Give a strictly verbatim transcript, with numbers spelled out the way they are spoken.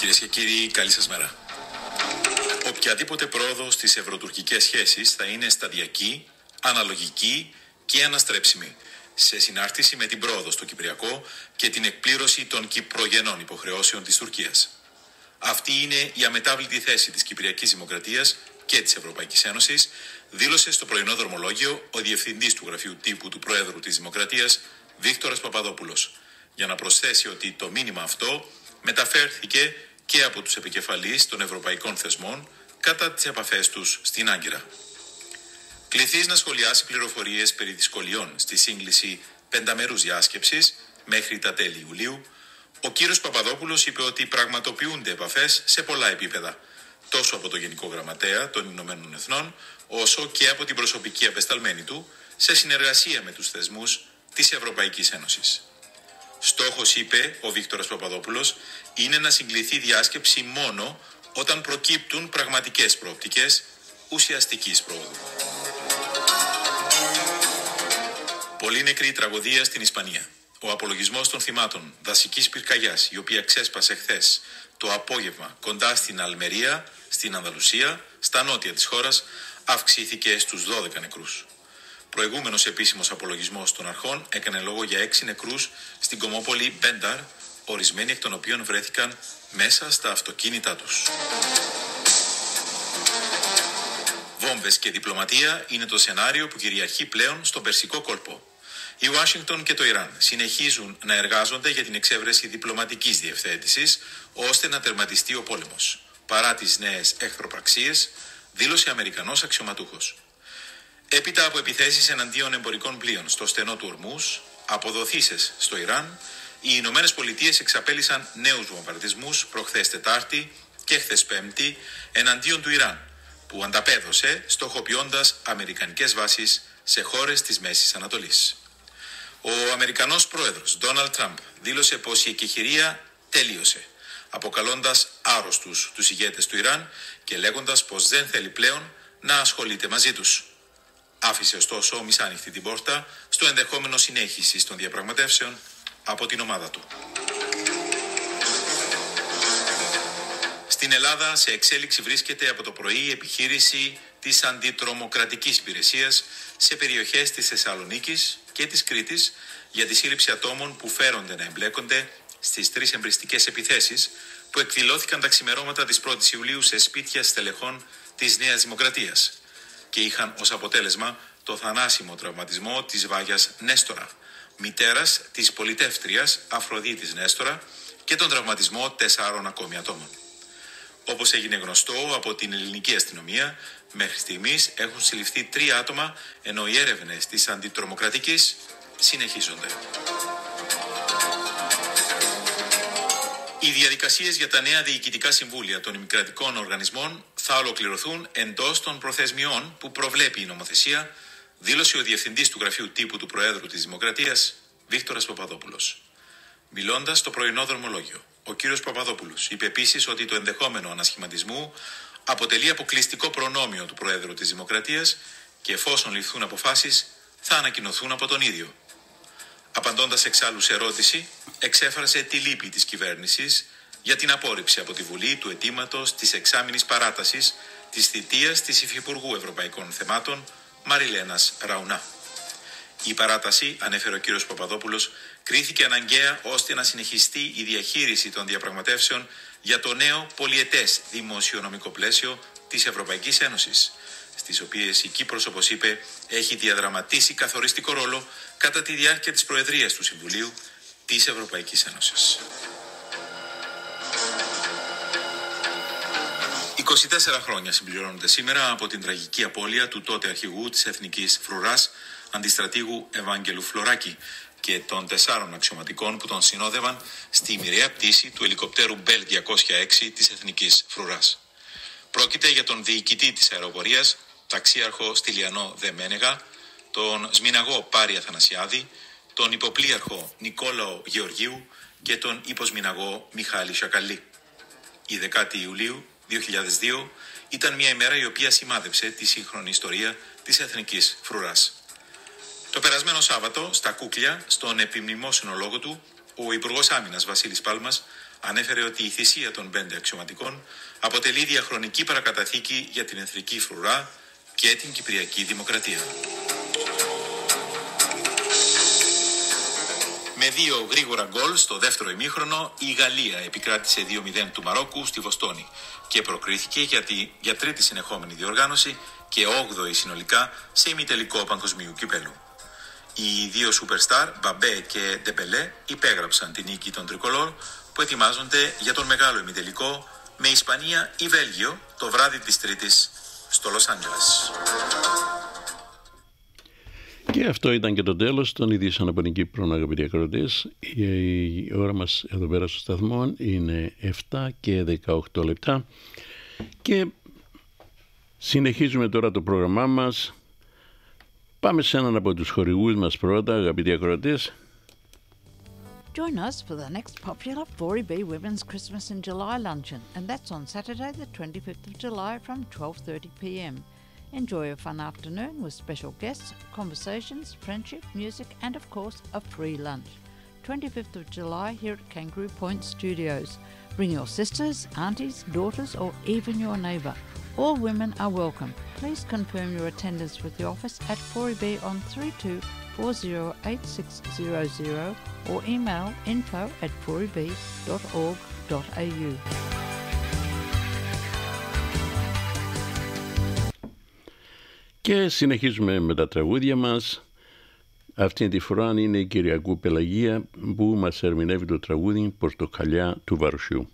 Κυρίες και κύριοι, καλή σας μέρα. Οποιαδήποτε πρόοδος στις ευρωτουρκικές σχέσεις θα είναι σταδιακή, αναλογική και αναστρέψιμη, σε συνάρτηση με την πρόοδο στο Κυπριακό και την εκπλήρωση των κυπρογενών υποχρεώσεων της Τουρκίας. Αυτή είναι η αμετάβλητη θέση της Κυπριακής Δημοκρατίας και της Ευρωπαϊκής Ένωσης, δήλωσε στο πρωινό δρομολόγιο ο Διευθυντής του Γραφείου Τύπου του Προέδρου της Δημοκρατίας, Βίκτορας Παπαδόπουλος, για να προσθέσει ότι το μήνυμα αυτό μεταφέρθηκε και από τους επικεφαλείς των ευρωπαϊκών θεσμών κατά τις επαφές τους στην Άγκυρα. Κληθείς να σχολιάσει πληροφορίες περί δυσκολιών στη σύγκληση πενταμερούς διάσκεψης μέχρι τα τέλη Ιουλίου, ο κύριος Παπαδόπουλος είπε ότι πραγματοποιούνται επαφές σε πολλά επίπεδα, τόσο από το Γενικό Γραμματέα των Ηνωμένων Εθνών, όσο και από την προσωπική απεσταλμένη του, σε συνεργασία με τους θεσμούς της Ευρωπαϊκής Ένωσης. Στόχος, είπε ο Βίκτορας Παπαδόπουλος, είναι να συγκληθεί διάσκεψη μόνο όταν προκύπτουν πραγματικές προοπτικές ουσιαστικής πρόοδου. Πολύ νεκρή τραγωδία στην Ισπανία. Ο απολογισμός των θυμάτων δασικής πυρκαγιάς, η οποία ξέσπασε χθες το απόγευμα κοντά στην Αλμερία, στην Ανδαλουσία, στα νότια της χώρας, αυξήθηκε στους δώδεκα νεκρούς. Προηγούμενος επίσημος απολογισμός των αρχών έκανε λόγο για έξι νεκρούς στην κομμόπολη Μπένταρ, ορισμένοι εκ των οποίων βρέθηκαν μέσα στα αυτοκίνητά τους. Βόμβες και διπλωματία είναι το σενάριο που κυριαρχεί πλέον στον Περσικό κόλπο. Η Ουάσιγκτον και το Ιράν συνεχίζουν να εργάζονται για την εξέβρεση διπλωματικής διευθέτησης ώστε να τερματιστεί ο πόλεμος. Παρά τις νέες εχθροπραξίες, δήλωσε Αμερικανός αξιωματούχος. Έπειτα από επιθέσεις εναντίον εμπορικών πλοίων στο στενό του Ορμούς, αποδοθήσεις στο Ιράν, οι Ηνωμένες Πολιτείες εξαπέλυσαν νέους βομβαρδισμούς προχθές Τετάρτη και χθες Πέμπτη εναντίον του Ιράν, που ανταπέδωσε στοχοποιώντας αμερικανικές βάσεις σε χώρες της Μέσης Ανατολής. Ο Αμερικανός πρόεδρος Ντόναλντ Τραμπ δήλωσε πως η εκεχηρία τελείωσε, αποκαλώντας άρρωστους τους ηγέτες του Ιράν και λέγοντας πως δεν θέλει πλέον να ασχολείται μαζί τους. Άφησε ωστόσο μισάνοιχτη την πόρτα στο ενδεχόμενο συνέχιση των διαπραγματεύσεων από την ομάδα του. Στην Ελλάδα σε εξέλιξη βρίσκεται από το πρωί η επιχείρηση της αντιτρομοκρατικής υπηρεσίας σε περιοχές της Θεσσαλονίκης και της Κρήτης για τη σύλληψη ατόμων που φέρονται να εμπλέκονται στις τρεις εμπριστικές επιθέσεις που εκδηλώθηκαν τα ξημερώματα της πρώτης Ιουλίου σε σπίτια στελεχών της Νέας Δημοκρατίας και είχαν ως αποτέλεσμα το θανάσιμο τραυματισμό της Βάγιας Νέστορα, μητέρας της πολιτεύτριας Αφροδίτης Νέστορα, και τον τραυματισμό τεσσάρων ακόμη ατόμων. Όπως έγινε γνωστό από την ελληνική αστυνομία, μέχρι στιγμής έχουν συλληφθεί τρία άτομα, ενώ οι έρευνες της αντιτρομοκρατικής συνεχίζονται. Οι διαδικασίες για τα νέα διοικητικά συμβούλια των ημικρατικών οργανισμών θα ολοκληρωθούν εντός των προθεσμιών που προβλέπει η νομοθεσία, δήλωσε ο Διευθυντής του Γραφείου Τύπου του Προέδρου της Δημοκρατίας, Βίκτορας Παπαδόπουλος. Μιλώντας στο πρωινό δρομολόγιο, ο κύριος Παπαδόπουλος είπε επίσης ότι το ενδεχόμενο ανασχηματισμού αποτελεί αποκλειστικό προνόμιο του Προέδρου της Δημοκρατίας και εφόσον ληφθούν αποφάσεις θα ανακοινωθούν από τον ίδιο. Απαντώντας εξάλλου σε ερώτηση, εξέφρασε τη λύπη της κυβέρνησης για την απόρριψη από τη Βουλή του αιτήματος της εξάμηνης παράτασης της θητείας της Υφυπουργού Ευρωπαϊκών Θεμάτων Μαριλένας Ραουνά. Η παράταση, ανέφερε ο κύριος Παπαδόπουλος, κρίθηκε αναγκαία ώστε να συνεχιστεί η διαχείριση των διαπραγματεύσεων για το νέο πολιετές δημοσιονομικό πλαίσιο της Ευρωπαϊκής Ένωσης, στις οποίες η Κύπρος, όπως είπε, έχει διαδραματίσει καθοριστικό ρόλο κατά τη διάρκεια της Προεδρίας του Συμβουλίου της Ευρωπαϊκής Ένωσης. είκοσι τέσσερα χρόνια συμπληρώνονται σήμερα από την τραγική απώλεια του τότε αρχηγού της Εθνικής Φρουράς, αντιστρατήγου Ευάγγελου Φλωράκη, και των τεσσάρων αξιωματικών που τον συνόδευαν στη μοιραία πτήση του ελικοπτέρου Μπέλ διακόσια έξι της Εθνικής Φρουράς. Πρόκειται για τον διοικητή της αεροπορίας, ταξίαρχο Στυλιανό Δεμένεγα, τον σμιναγό Πάρη Αθανασιάδη, τον υποπλοίαρχο Νικόλαο Γεωργίου και τον υποσμιναγό Μιχάλη Σακαλή. Η δεκάτη Ιουλίου δύο χιλιάδες δύο ήταν μια ημέρα η οποία σημάδεψε τη σύγχρονη ιστορία της Εθνικής Φρουράς. Το περασμένο Σάββατο, στα Κούκλια, στον επιμνημόσυνο λόγο του, Ο Υπουργός Άμυνας Βασίλης Πάλμας ανέφερε ότι η θυσία των πέντε αξιωματικών αποτελεί διαχρονική παρακαταθήκη για την εθνική φρουρά και την κυπριακή δημοκρατία. Με δύο γρήγορα γκολ στο δεύτερο ημίχρονο, η Γαλλία επικράτησε δύο μηδέν του Μαρόκου στη Βοστόνη και προκρίθηκε για, τη, για τρίτη συνεχόμενη διοργάνωση και όγδοη συνολικά σε ημιτελικό παγκοσμίου κυπέλου. Οι δύο σούπερστάρ, Μπαμπέ και Ντεμπελέ, υπέγραψαν την νίκη των Τρικολόρ που ετοιμάζονται για τον μεγάλο ημιτελικό με Ισπανία ή Βέλγιο το βράδυ της Τρίτης στο Λος Άντζελες. Και αυτό ήταν και το τέλος των ειδήσεων από την Κύπρο, αγαπητοί ακροατές. Η ώρα μας εδώ πέρα στο σταθμό είναι επτά και δεκαοκτώ λεπτά και συνεχίζουμε τώρα το πρόγραμμά μας. Πάμε σε έναν από τους χορηγούς μας πρώτα, αγαπητοί ακροατές. Join us for the next popular four E B Women's Christmas in July luncheon, and that's on Saturday the twenty-fifth of July from twelve thirty p m. Enjoy a fun afternoon with special guests, conversations, friendship, music, and of course a free lunch. twenty-fifth of July here at Kangaroo Point Studios. Bring your sisters, aunties, daughters, or even your neighbour. All women are welcome. Please confirm your attendance with the office at four E B on three two four zero eight six zero zero or email info at four e b dot org dot a u. Και συνεχίζουμε με τα τραγούδια μας. Αυτή τη φορά είναι η Κυριακού Πελαγία που μας ερμηνεύει το τραγούδι «Πορτοκαλιά του Βαρουσιού».